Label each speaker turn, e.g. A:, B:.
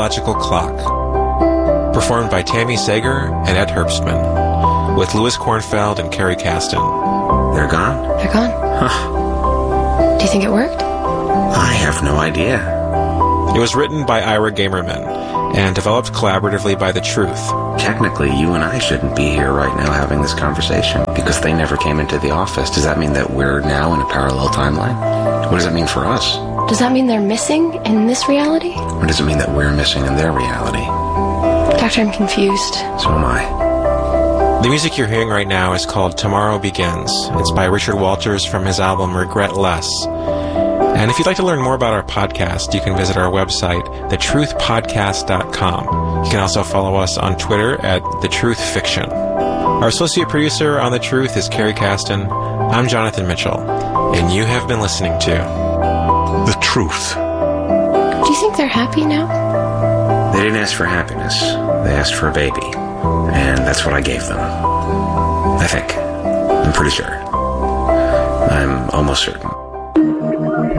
A: Biological Clock, performed by Tammy Sager and Ed Herbstman, with Louis Kornfeld and Carrie Caston.
B: They're gone?
C: They're gone.
B: Huh.
C: Do you think it worked?
B: I have no idea.
A: It was written by Ira Gamerman and developed collaboratively by The Truth.
B: Technically, you and I shouldn't be here right now having this conversation because they never came into the office. Does that mean that we're now in a parallel timeline? What does that mean for us?
C: Does that mean they're missing in this reality?
B: Or does it mean that we're missing in their reality?
C: Doctor, I'm confused.
B: So am I.
A: The music you're hearing right now is called Tomorrow Begins. It's by Richard Walters from his album Regret Less. And if you'd like to learn more about our podcast, you can visit our website, thetruthpodcast.com. You can also follow us on Twitter at thetruthfiction. Our associate producer on The Truth is Carrie Caston. I'm Jonathan Mitchell, and you have been listening to
D: The Truth.
C: Do you think they're happy now?
B: They didn't ask for happiness. They asked for a baby. And that's what I gave them. I think. I'm pretty sure. I'm almost certain.